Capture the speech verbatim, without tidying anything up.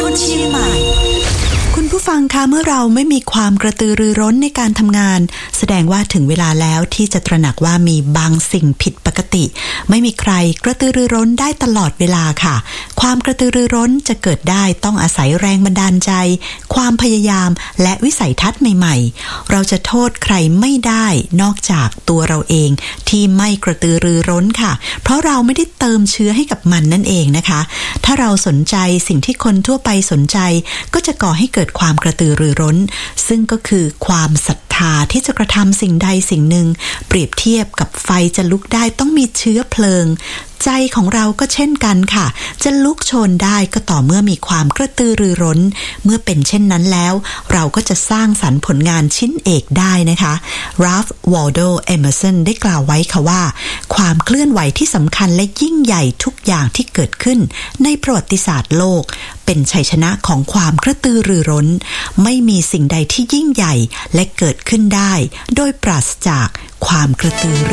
คนเชียงใหม่คุณผู้ฟังคะเมื่อเราไม่มีความกระตือรือร้นในการทำงานแสดงว่าถึงเวลาแล้วที่จะตระหนักว่ามีบางสิ่งผิดปกติไม่มีใครกระตือรือร้นได้ตลอดเวลาค่ะความกระตือรือร้นจะเกิดได้ต้องอาศัยแรงบันดาลใจความพยายามและวิสัยทัศน์ใหม่ๆเราจะโทษใครไม่ได้นอกจากตัวเราเองที่ไม่กระตือรือร้นค่ะเพราะเราไม่ได้เติมเชื้อให้กับมันนั่นเองนะคะถ้าเราสนใจสิ่งที่คนทั่วไปสนใจก็จะก่อให้เกิดความกระตือรือร้นซึ่งก็คือความศรัทธาที่จะกระทำสิ่งใดสิ่งหนึ่งเปรียบเทียบกับไฟจะลุกได้ต้องมีเชื้อเพลิงใจของเราก็เช่นกันค่ะจะลุกโชนได้ก็ต่อเมื่อมีความกระตือรือร้นเมื่อเป็นเช่นนั้นแล้วเราก็จะสร้างสรรค์ผลงานชิ้นเอกได้นะคะราฟ วอลโด เอเมอร์สันได้กล่าวไว้ค่ะว่าความเคลื่อนไหวที่สำคัญและยิ่งใหญ่ทุกอย่างที่เกิดขึ้นในประวัติศาสตร์โลกเป็นชัยชนะของความกระตือรือร้นไม่มีสิ่งใดที่ยิ่งใหญ่และเกิดขึ้นได้โดยปราศจากความกระตือรือ